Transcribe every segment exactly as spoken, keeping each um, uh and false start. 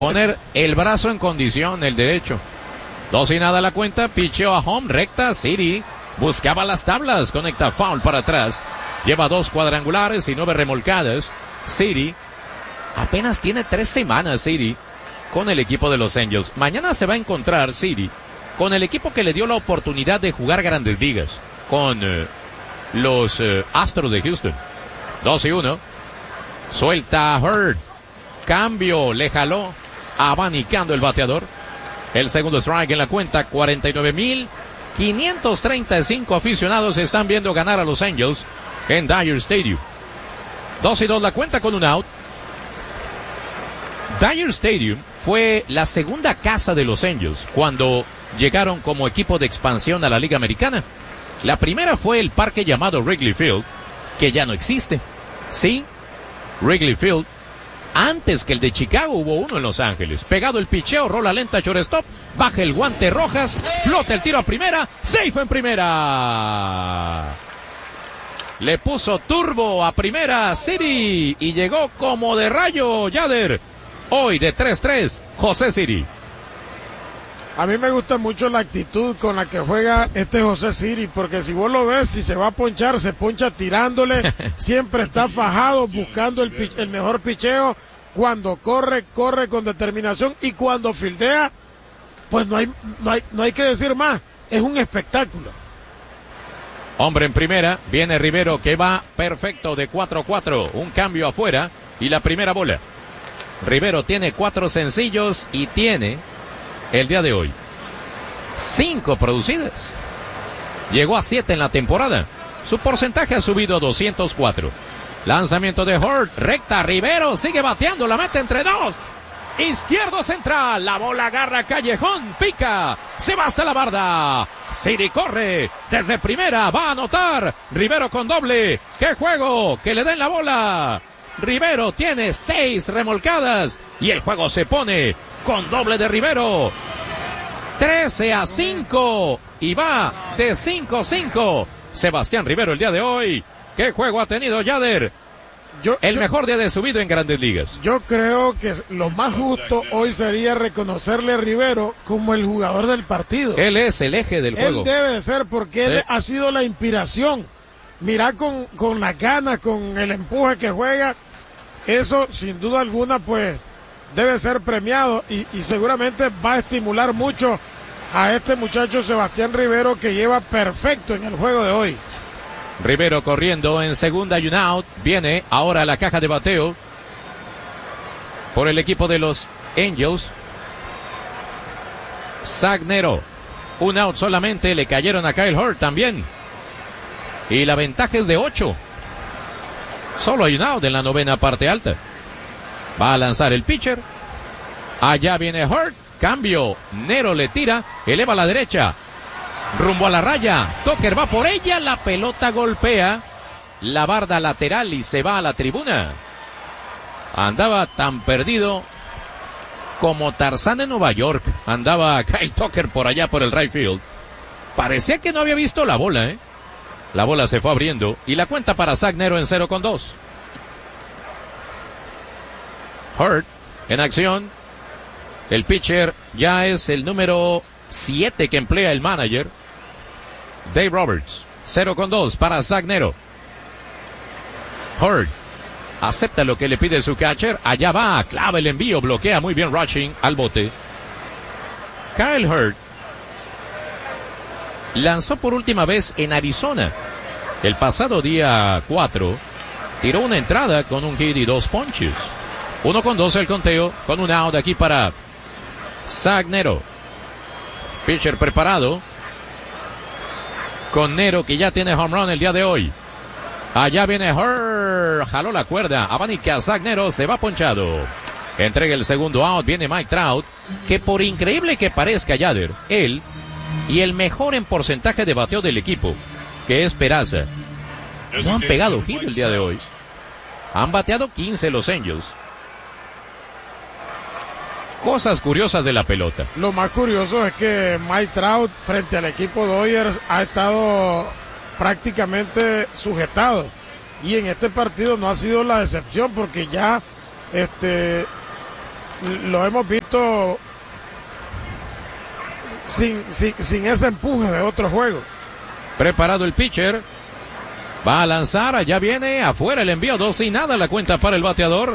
poner el brazo en condición, el derecho. Dos y nada la cuenta, picheo a home, recta, City buscaba las tablas, conecta foul para atrás, lleva dos cuadrangulares y nueve remolcadas. City apenas tiene tres semanas, City, con el equipo de los Angels. Mañana se va a encontrar City con el equipo que le dio la oportunidad de jugar Grandes Ligas, con eh, los eh, Astros de Houston. Dos y uno, suelta a Hurd, cambio, le jaló, abanicando el bateador. El segundo strike en la cuenta, cuarenta y nueve mil quinientos treinta y cinco aficionados están viendo ganar a los Angels en Dodger Stadium. Dos y dos la cuenta con un out. Dodger Stadium fue la segunda casa de los Angels cuando llegaron como equipo de expansión a la Liga Americana. La primera fue el parque llamado Wrigley Field, que ya no existe. Sí, Wrigley Field. Antes que el de Chicago hubo uno en Los Ángeles. Pegado el picheo, rola lenta, shortstop, baja el guante Rojas, flota el tiro a primera, safe en primera. Le puso turbo a primera City y llegó como de rayo Yader. Hoy de tres tres, José City. A mí me gusta mucho la actitud con la que juega este José City, porque si vos lo ves, si se va a ponchar, se poncha tirándole, siempre está fajado buscando el, el mejor picheo. Cuando corre, corre con determinación, y cuando fildea, pues no hay, no hay, no hay que decir más, es un espectáculo. Hombre en primera, viene Rivero que va perfecto de cuatro cuatro, un cambio afuera y la primera bola. Rivero tiene cuatro sencillos y tiene el día de hoy cinco producidas. Llegó a siete en la temporada. Su porcentaje ha subido a doscientos cuatro. Lanzamiento de Hurd, recta, Rivero sigue bateando, la mete entre dos. Izquierdo central, la bola agarra Callejón, pica, se va hasta la barda. City corre, desde primera, va a anotar. Rivero con doble, ¡qué juego! Que le den la bola. Rivero tiene seis remolcadas y el juego se pone con doble de Rivero. trece a cinco y va de cinco a cinco. Sebastián Rivero el día de hoy. ¿Qué juego ha tenido Yader? Yo, el yo, mejor día de su vida en Grandes Ligas. Yo creo que lo más justo hoy sería reconocerle a Rivero como el jugador del partido. Él es el eje del él juego. Él debe de ser, porque sí. Él ha sido la inspiración. Mirá con, con las ganas, con el empuje que juega. Eso, sin duda alguna, pues debe ser premiado y, y seguramente va a estimular mucho a este muchacho Sebastián Rivero, que lleva perfecto en el juego de hoy. Rivero corriendo en segunda y un out. Viene ahora a la caja de bateo por el equipo de los Angels. Zach Nero. Un out solamente. Le cayeron a Kyle Hurd también. Y la ventaja es de ocho. Solo hay un out en la novena parte alta. Va a lanzar el pitcher. Allá viene Hurd. Cambio. Nero le tira. Eleva a la derecha. Rumbo a la raya. Tucker va por ella. La pelota golpea la barda lateral y se va a la tribuna. Andaba tan perdido como Tarzán en Nueva York. Andaba Kyle Tucker por allá por el right field. Parecía que no había visto la bola, ¿eh? La bola se fue abriendo y la cuenta para Zach Nero en cero con dos. Hurd en acción. El pitcher ya es el número siete que emplea el manager, Dave Roberts. cero con dos para Zach Nero. Hurd acepta lo que le pide su catcher. Allá va, clava el envío, bloquea muy bien Rushing al bote. Kyle Hurd lanzó por última vez en Arizona el pasado día cuatro. Tiró una entrada con un hit y dos ponches. Uno con dos el conteo, con un out aquí para Zach Nero. Pitcher preparado con Nero, que ya tiene home run el día de hoy. Allá viene Hurd, jaló la cuerda, abanica a Zach Nero, se va ponchado. Entrega el segundo out, viene Mike Trout, que por increíble que parezca Yader, él y el mejor en porcentaje de bateo del equipo, que es Peraza, no han pegado hit el día de hoy. Han bateado quince los Angels. Cosas curiosas de la pelota. Lo más curioso es que Mike Trout frente al equipo Dodgers ha estado prácticamente sujetado, y en este partido no ha sido la excepción, porque ya este lo hemos visto sin, sin, sin ese empuje de otro juego. Preparado el pitcher. Va a lanzar, allá viene, afuera el envío, dos y nada la cuenta para el bateador.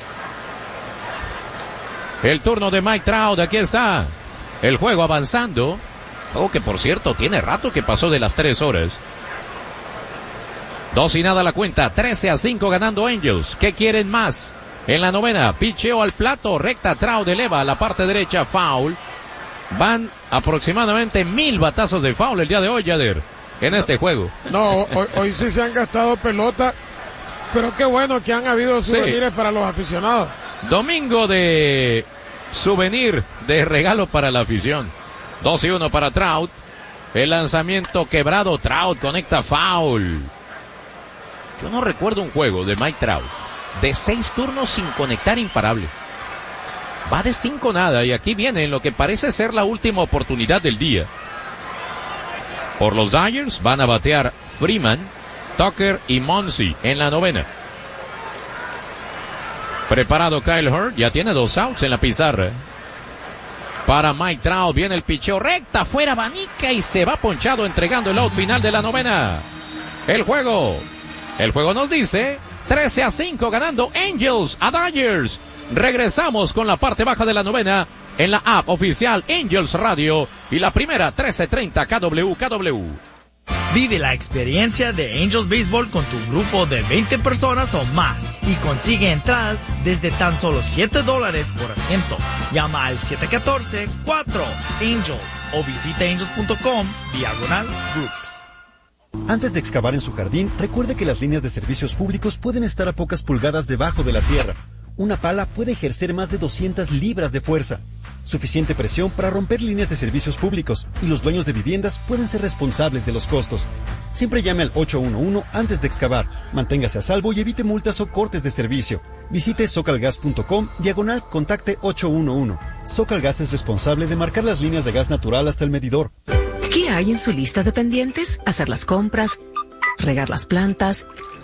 El turno de Mike Trout, aquí está. El juego avanzando. Oh, que por cierto, tiene rato que pasó de las tres horas. Dos y nada la cuenta, trece a cinco ganando Angels. ¿Qué quieren más? En la novena, picheo al plato, recta, Trout eleva a la parte derecha, foul. Van aproximadamente mil batazos de foul el día de hoy, Yader, en este juego. No, hoy, hoy sí se han gastado pelota, pero qué bueno que han habido souvenirs sí. para los aficionados. Domingo de souvenir, de regalo para la afición. dos y uno para Trout. El lanzamiento quebrado, Trout conecta foul. Yo no recuerdo un juego de Mike Trout de seis turnos sin conectar imparable. Va de cinco nada y aquí viene en lo que parece ser la última oportunidad del día. Por los Dodgers van a batear Freeman, Tucker y Muncy en la novena. Preparado Kyle Hurd, ya tiene dos outs en la pizarra. Para Mike Trout viene el picheo recta, fuera abanica y se va ponchado entregando el out final de la novena. El juego, el juego nos dice trece a cinco ganando Angels a Dodgers. Regresamos con la parte baja de la novena en la app oficial Angels Radio y la primera trece treinta K W K W. Vive la experiencia de Angels Baseball con tu grupo de veinte personas o más y consigue entradas desde tan solo siete dólares por asiento. Llama al siete uno cuatro cuatro Angels o visita angels punto com diagonal groups. Antes de excavar en su jardín, recuerde que las líneas de servicios públicos pueden estar a pocas pulgadas debajo de la tierra. Una pala puede ejercer más de doscientas libras de fuerza. Suficiente presión para romper líneas de servicios públicos y los dueños de viviendas pueden ser responsables de los costos. Siempre llame al ocho uno uno antes de excavar. Manténgase a salvo y evite multas o cortes de servicio. Visite socalgas punto com diagonal contacte ocho uno uno. Socalgas es responsable de marcar las líneas de gas natural hasta el medidor. ¿Qué hay en su lista de pendientes? Hacer las compras, regar las plantas.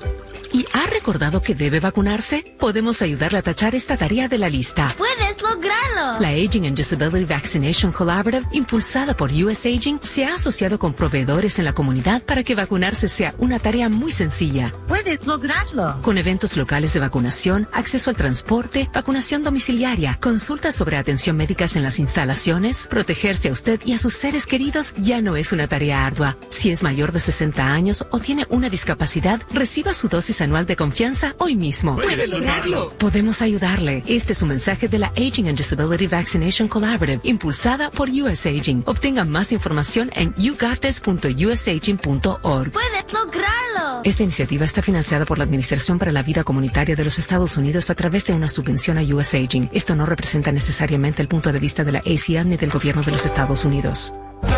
¿Y ha recordado que debe vacunarse? Podemos ayudarle a tachar esta tarea de la lista. ¡Puedes lograrlo! La Aging and Disability Vaccination Collaborative, impulsada por U S Aging, se ha asociado con proveedores en la comunidad para que vacunarse sea una tarea muy sencilla. ¡Puedes lograrlo! Con eventos locales de vacunación, acceso al transporte, vacunación domiciliaria, consultas sobre atención médicas en las instalaciones, protegerse a usted y a sus seres queridos ya no es una tarea ardua. Si es mayor de sesenta años o tiene una discapacidad, reciba su dosis anual de confianza hoy mismo. ¡Puede lograrlo! Podemos ayudarle. Este es un mensaje de la Aging and Disability Vaccination Collaborative, impulsada por U S Aging. Obtenga más información en you got this punto u s aging punto org. ¡Puedes lograrlo! Esta iniciativa está financiada por la Administración para la Vida Comunitaria de los Estados Unidos a través de una subvención a U S Aging. Esto no representa necesariamente el punto de vista de la A C L ni del gobierno de los Estados Unidos.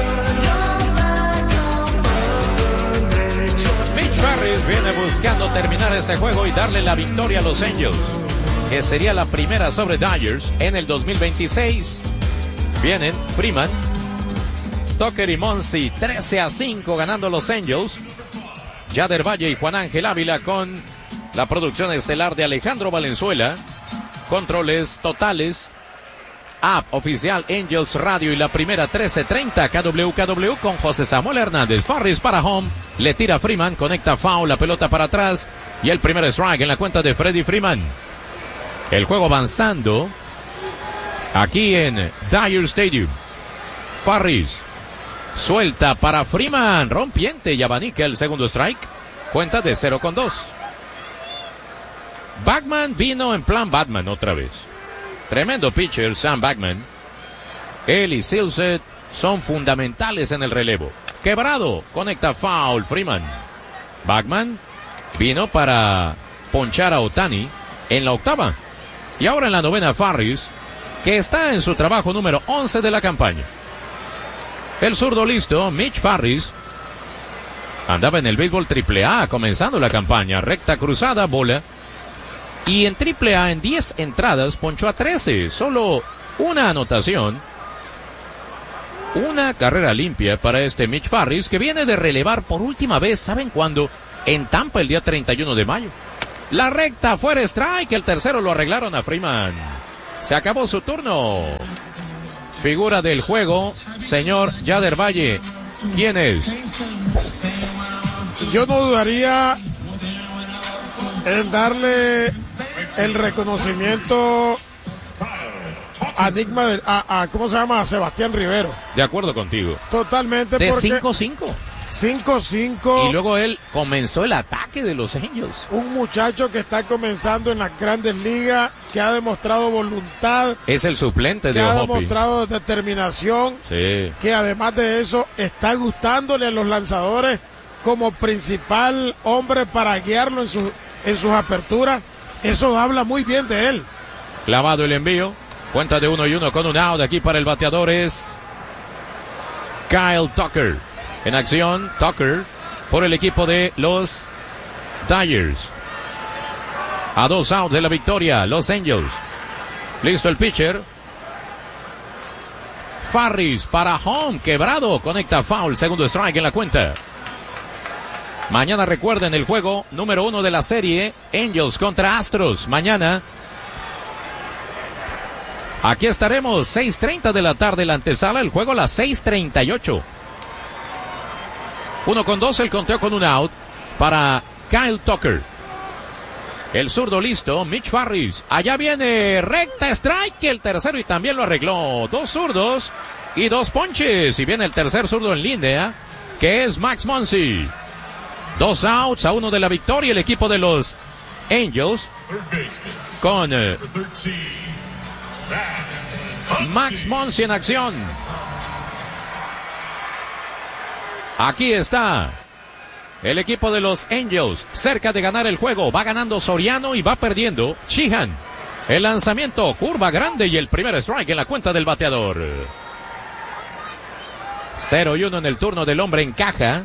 Viene buscando terminar este juego y darle la victoria a los Angels, que sería la primera sobre Dodgers en el dos mil veintiséis. Vienen Freeman, Tucker y Muncy, trece a cinco ganando los Angels. Yader Valle y Juan Ángel Ávila con la producción estelar de Alejandro Valenzuela. Controles totales. App oficial Angels Radio y la primera trece treinta K W K W con José Samuel Hernández. Farris para home, le tira Freeman, conecta foul, la pelota para atrás y el primer strike en la cuenta de Freddie Freeman. El juego avanzando aquí en Dodger Stadium. Farris suelta para Freeman, rompiente y abanica el segundo strike. Cuenta de cero con dos. Bagman vino en plan Batman otra vez. Tremendo pitcher, Sam Bagman. Él y Silset son fundamentales en el relevo. Quebrado, conecta foul, Freeman. Bagman vino para ponchar a Ohtani en la octava. Y ahora en la novena, Farris, que está en su trabajo número once de la campaña. El zurdo listo, Mitch Farris, andaba en el béisbol triple A comenzando la campaña. Recta cruzada, bola. Y en triple A, en diez entradas, ponchó a trece. Solo una anotación. Una carrera limpia para este Mitch Farris, que viene de relevar por última vez, ¿saben cuándo? En Tampa el día treinta y uno de mayo. La recta fuera strike. El tercero lo arreglaron a Freeman. Se acabó su turno. Figura del juego, señor Yader Valle. ¿Quién es? Yo no dudaría en darle el reconocimiento a Enigma de, a, a ¿cómo se llama? A Sebastián Rivero. De acuerdo contigo. Totalmente. De porque cinco cinco. cinco cinco. Y luego él comenzó el ataque de los Angels. Un muchacho que está comenzando en las grandes ligas, que ha demostrado voluntad. Es el suplente que de ha Ojopi. demostrado determinación. Sí. Que además de eso está gustándole a los lanzadores como principal hombre para guiarlo en, su, en sus aperturas. Eso habla muy bien de él. Clavado el envío. Cuenta de uno y uno con un out. Aquí para el bateador es Kyle Tucker. En acción, Tucker por el equipo de los Dodgers. A dos outs de la victoria, los Angels. Listo el pitcher. Farris para home, quebrado, conecta foul, segundo strike en la cuenta. Mañana recuerden el juego número uno de la serie, Angels contra Astros. Mañana, aquí estaremos, seis treinta de la tarde, la antesala, el juego a las seis treinta y ocho. Uno con dos, el conteo con un out para Kyle Tucker. El zurdo listo, Mitch Farris. Allá viene recta strike, el tercero y también lo arregló. Dos zurdos y dos ponches. Y viene el tercer zurdo en línea, que es Max Muncy. Dos outs a uno de la victoria, el equipo de los Angels con eh, Max Muncy en acción. Aquí está el equipo de los Angels, cerca de ganar el juego. Va ganando Soriano y va perdiendo Sheehan. El lanzamiento, curva grande y el primer strike en la cuenta del bateador. cero y uno en el turno del hombre en caja.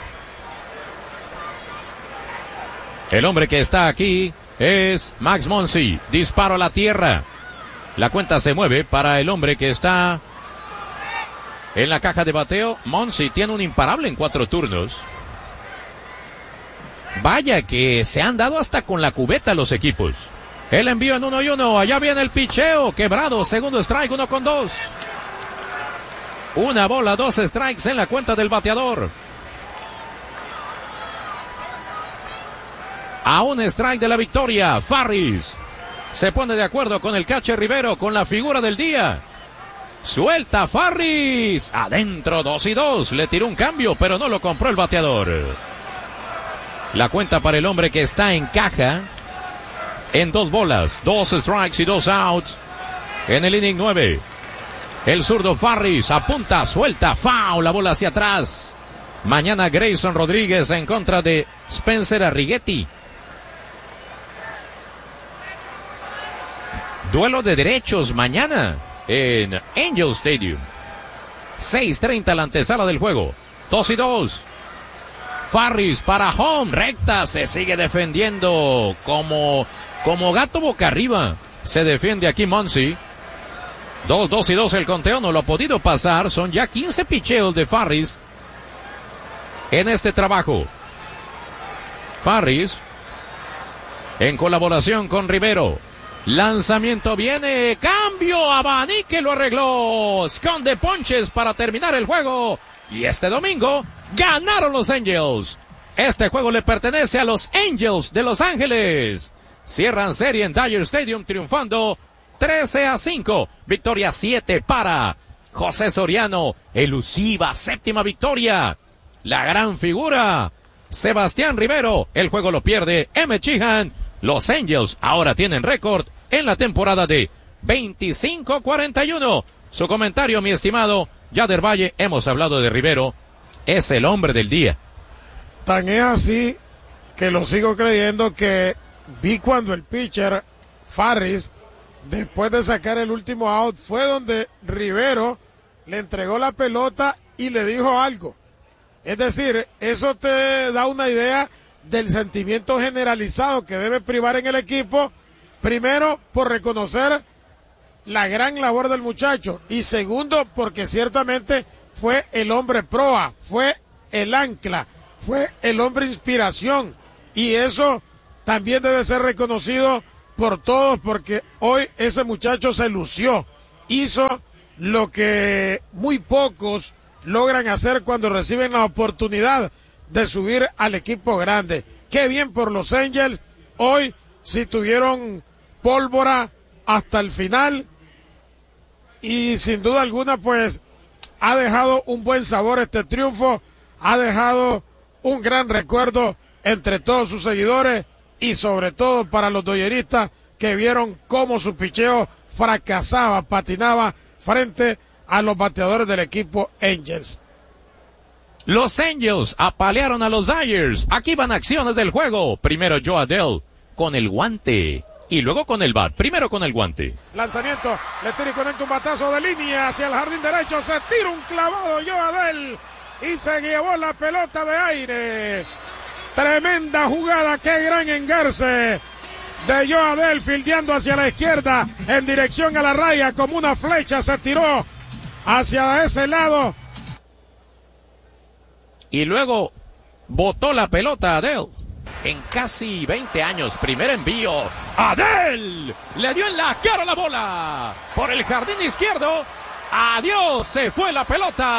El hombre que está aquí es Max Muncy. Disparo a la tierra. La cuenta se mueve para el hombre que está en la caja de bateo. Muncy tiene un imparable en cuatro turnos. Vaya que se han dado hasta con la cubeta los equipos. El envío en uno y uno. Allá viene el picheo. Quebrado. Segundo strike. Uno con dos. Una bola. Dos strikes en la cuenta del bateador. A un strike de la victoria. Farris se pone de acuerdo con el catcher Rivero, con la figura del día. Suelta Farris. Adentro, dos y dos. Le tiró un cambio, pero no lo compró el bateador. La cuenta para el hombre que está en caja. En dos bolas, dos strikes y dos outs. En el inning nueve. El zurdo Farris apunta, suelta, foul, la bola hacia atrás. Mañana Grayson Rodríguez en contra de Spencer Arrighetti. Duelo de derechos mañana en Angel Stadium. seis treinta la antesala del juego. dos y dos. Farris para home, recta, se sigue defendiendo como, como gato boca arriba. Se defiende aquí Muncy. dos, dos y dos el conteo, no lo ha podido pasar. Son ya quince picheos de Farris en este trabajo. Farris en colaboración con Rivero. Lanzamiento viene, cambio, abanique lo arregló. Esconde ponches para terminar el juego. Y este domingo ganaron los Angels. Este juego le pertenece a los Angels de Los Ángeles. Cierran serie en Dodger Stadium triunfando trece a cinco. Victoria siete para José Soriano. Elusiva séptima victoria. La gran figura Sebastián Rivero. El juego lo pierde M. Sheehan. Los Angels ahora tienen récord en la temporada de veinticinco cuarenta y uno. Su comentario, mi estimado Yader Valle. Hemos hablado de Rivero. Es el hombre del día. Tan es así que lo sigo creyendo que vi cuando el pitcher Farris, después de sacar el último out, fue donde Rivero le entregó la pelota y le dijo algo. Es decir, eso te da una idea del sentimiento generalizado que debe privar en el equipo, primero por reconocer la gran labor del muchacho y segundo porque ciertamente fue el hombre proa, fue el ancla, fue el hombre inspiración y eso también debe ser reconocido por todos, porque hoy ese muchacho se lució, hizo lo que muy pocos logran hacer cuando reciben la oportunidad de subir al equipo grande. Qué bien por los Angels, hoy sí tuvieron pólvora hasta el final y sin duda alguna pues ha dejado un buen sabor este triunfo, ha dejado un gran recuerdo entre todos sus seguidores y sobre todo para los doyeristas que vieron cómo su picheo fracasaba, patinaba frente a los bateadores del equipo Angels. Los Angels apalearon a los Dodgers. Aquí van acciones del juego. Primero Joe Adell con el guante y luego con el bat. Primero con el guante. Lanzamiento, le tira y conecta un batazo de línea hacia el jardín derecho. Se tira un clavado Joe Adell y se llevó la pelota de aire. Tremenda jugada, qué gran engarce de Joe Adell, fildeando hacia la izquierda en dirección a la raya como una flecha, se tiró hacia ese lado. Y luego botó la pelota a Adell. En casi veinte años, primer envío. Adell le dio en la cara la bola por el jardín izquierdo. Adiós, se fue la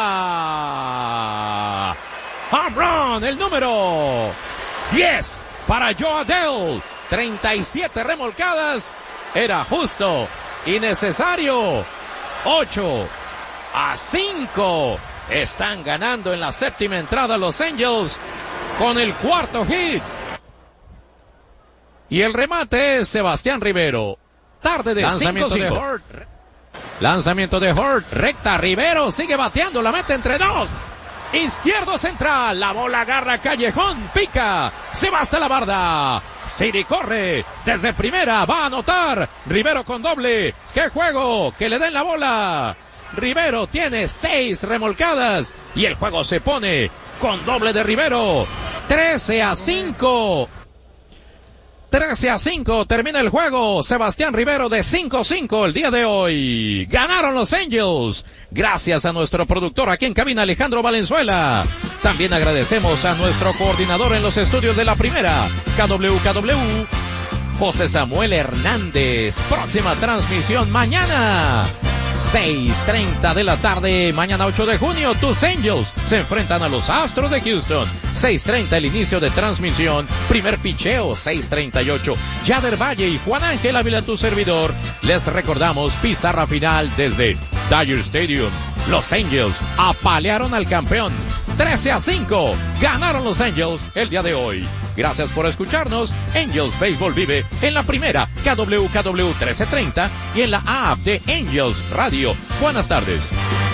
pelota. Home run, el número diez para Joe Adell. treinta y siete remolcadas. Era justo y necesario. ocho a cinco. Están ganando en la séptima entrada los Angels con el cuarto hit. Y el remate es Sebastián Rivero. Tarde de lanzamiento cinco cinco. De Hort. Lanzamiento de Hort. Recta. Rivero sigue bateando. La mete entre dos. Izquierdo central. La bola agarra Callejón. Pica. Se va hasta la barda. Siri corre. Desde primera. Va a anotar. Rivero con doble. ¡Qué juego! Que le den la bola. Rivero tiene seis remolcadas. Y el juego se pone con doble de Rivero. trece a cinco. trece a cinco, termina el juego. Sebastián Rivero de cinco cinco el día de hoy. Ganaron los Angels. Gracias a nuestro productor aquí en cabina, Alejandro Valenzuela. También agradecemos a nuestro coordinador en los estudios de la primera, K W K W, José Samuel Hernández. Próxima transmisión mañana, seis treinta de la tarde, mañana ocho de junio, tus Angels se enfrentan a los Astros de Houston. seis treinta el inicio de transmisión, primer picheo, seis treinta y ocho. Yader Valle y Juan Ángel Ávila, tu servidor. Les recordamos pizarra final desde Dodger Stadium. Los Angels apalearon al campeón. trece a cinco, ganaron los Angels el día de hoy. Gracias por escucharnos. Angels Baseball vive en la primera, K W K W trece treinta y en la app de Angels Radio. Buenas tardes.